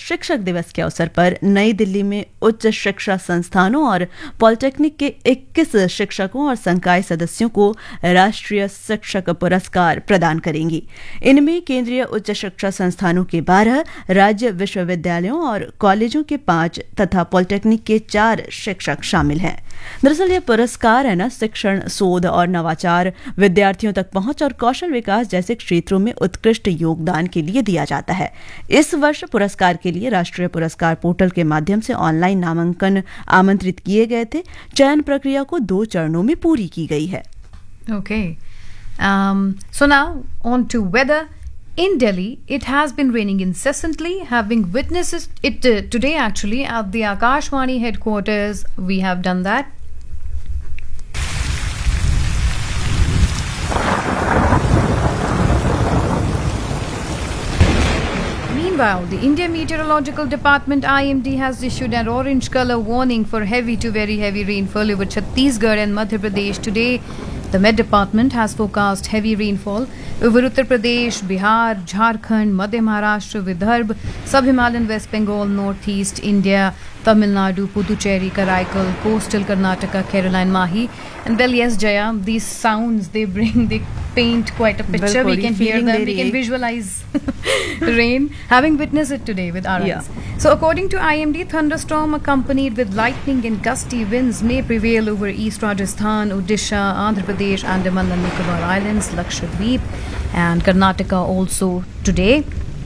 शिक्षक दिवस के अवसर पर नई दिल्ली में उच्च शिक्षा संस्थानों और पॉलिटेक्निक के 21 शिक्षकों और संकाय सदस्यों को राष्ट्रीय शिक्षक पुरस्कार प्रदान करेंगी। इनमें केंद्रीय उच्च शिक्षा संस्थानों के 12, राज्य विश्वविद्यालयों और कॉलेजों के 5 तथा पॉलिटेक्निक के 4 शिक्षक शामिल हैं। दरअसल ये पुरस्कार है ना शिक्षण, शोध और नवाचार, विद्यार्थियों तक पहुंच और कौशल विकास जैसे क्षेत्रों में उत्कृष्ट योगदान के लिए दिया जाता है। इस वर्ष पुरस्कार के लिए राष्ट्रीय पुरस्कार पोर्टल के माध्यम से ऑनलाइन नामांकन आमंत्रित किए गए थे। चयन प्रक्रिया को 2 चरणों में पूरी की गई है। Okay. So now on to weather. In Delhi, it has been raining incessantly. Having witnessed it today actually at the Akashvani headquarters, we have done that. Meanwhile, the India Meteorological Department IMD has issued an orange color warning for heavy to very heavy rainfall over Chhattisgarh and Madhya Pradesh today. The Met Department has forecast heavy rainfall over Uttar Pradesh, Bihar, Jharkhand, Madhya Maharashtra, Vidarbha, Sub-Himalayan West Bengal, Northeast India, Tamil Nadu, Puducherry, Karaikal, coastal Karnataka, Kerala and Mahi. And well, yes, Jaya, these sounds they paint quite a picture. We can hear them, we can visualize rain. Having witnessed it today with our eyes. So according to IMD, thunderstorm accompanied with lightning and gusty winds may prevail over East Rajasthan, Odisha, Andhra Pradesh, Andaman and Nicobar Islands, Lakshadweep and Karnataka also today.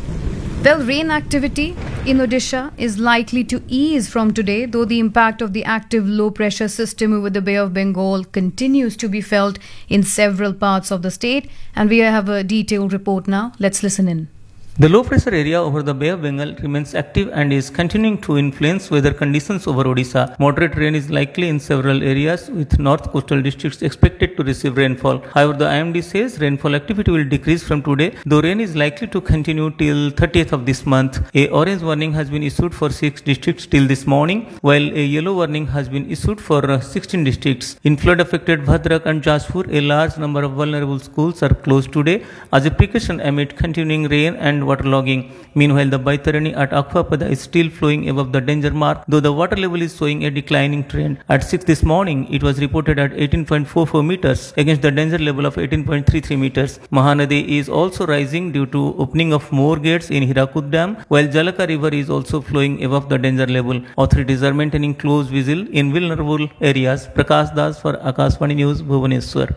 Well, rain activity in Odisha is likely to ease from today, though the impact of the active low-pressure system over the Bay of Bengal continues to be felt in several parts of the state. And we have a detailed report now. Let's listen in. The low pressure area over the Bay of Bengal remains active and is continuing to influence weather conditions over Odisha. Moderate rain is likely in several areas, with north coastal districts expected to receive rainfall. However, the IMD says rainfall activity will decrease from today, though rain is likely to continue till 30th of this month. A orange warning has been issued for 6 districts till this morning, while a yellow warning has been issued for 16 districts. In flood affected Bhadrak and Jashpur, a large number of vulnerable schools are closed today as a precaution amid continuing rain and waterlogging. Meanwhile, the Baitarani at Akwapada is still flowing above the danger mark, though the water level is showing a declining trend. At 6 this morning, it was reported at 18.44 meters against the danger level of 18.33 meters. Mahanadi is also rising due to opening of more gates in Hirakud Dam, while Jalaka River is also flowing above the danger level. Authorities are maintaining close vigil in vulnerable areas. Prakash Das for Akashvani News, Bhubaneswar.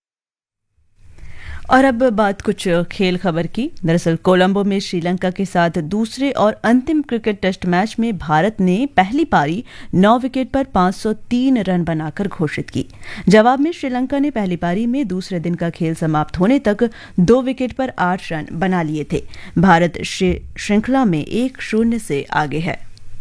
और अब बात कुछ खेल खबर की। दरअसल कोलंबो में श्रीलंका के साथ दूसरे और अंतिम क्रिकेट टेस्ट मैच में भारत ने पहली पारी 9 विकेट पर 503 रन बनाकर घोषित की। जवाब में श्रीलंका ने पहली पारी में दूसरे दिन का खेल समाप्त होने तक 2 विकेट पर 8 रन बना लिए थे। भारत श्रृंखला में 1-0 से आगे है।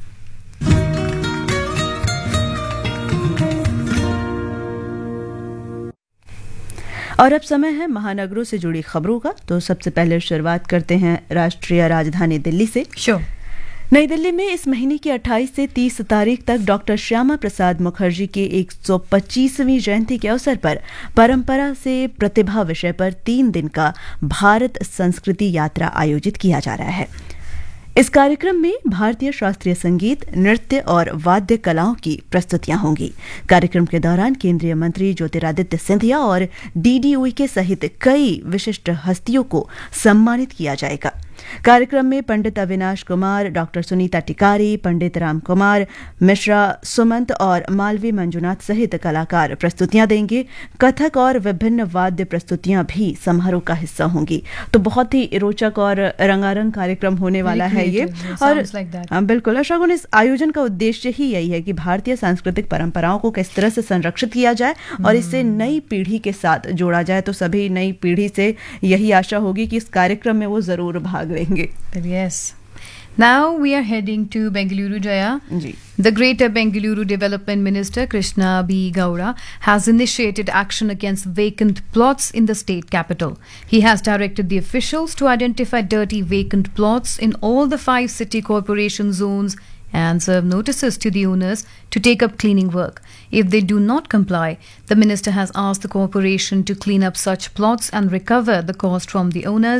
और अब समय है महानगरों से जुड़ी खबरों का। तो सबसे पहले शुरुआत करते हैं राष्ट्रीय राजधानी दिल्ली से। नई दिल्ली में इस महीने की 28 से 30 तारीख तक डॉक्टर श्यामा प्रसाद मुखर्जी के 125वीं जयंती के अवसर पर परंपरा से प्रतिभा विषय पर 3 दिन का भारत संस्कृति यात्रा आयोजित किया जा रहा है। इस कार्यक्रम में भारतीय शास्त्रीय संगीत, नृत्य और वाद्य कलाओं की प्रस्तुतियां होंगी। कार्यक्रम के दौरान केंद्रीय मंत्री ज्योतिरादित्य सिंधिया और डीडी उइके सहित कई विशिष्ट हस्तियों को सम्मानित किया जाएगा। कार्यक्रम में पंडित अविनाश कुमार, डॉक्टर सुनीता टिकारी, पंडित राम कुमार मिश्रा, सुमंत और मालवी मंजुनाथ सहित कलाकार प्रस्तुतियां देंगे। कथक और विभिन्न वाद्य प्रस्तुतियां भी समारोह का हिस्सा होंगी। तो बहुत ही रोचक और रंगारंग कार्यक्रम होने वाला है ये। और बिल्कुल अशोक, इस आयोजन का उद्देश्य ही यही है कि भारतीय सांस्कृतिक परंपराओं को किस तरह से संरक्षित किया जाए और इससे नई पीढ़ी के साथ जोड़ा जाए। तो सभी नई पीढ़ी से यही आशा होगी कि इस कार्यक्रम में वो जरूर भाग लेंगे। Yes. Now we are heading to Bengaluru, Jaya. The Greater Bengaluru Development Minister Krishna B. Gaura has initiated action against vacant plots in the state capital. He has directed the officials to identify dirty vacant plots in all the 5 city corporation zones and serve notices to the owners to take up cleaning work. If they do not comply, the minister has asked the corporation to clean up such plots and recover the cost from the owners.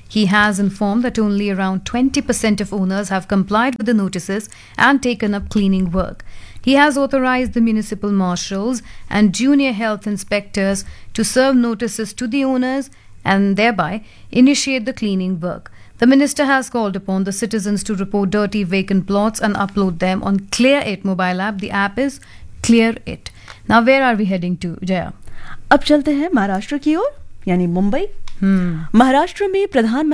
He has informed that only around 20% of owners have complied with the notices and taken up cleaning work. He has authorized the municipal marshals and junior health inspectors to serve notices to the owners and thereby initiate the cleaning work. The minister has called upon the citizens to report dirty vacant plots and upload them on Clear It mobile app. The app is Clear It. Now where are we heading to, Jaya? अब चलते हैं महाराष्ट्र की ओर, यानी मुंबई। महाराष्ट्र में प्रधानमंत्री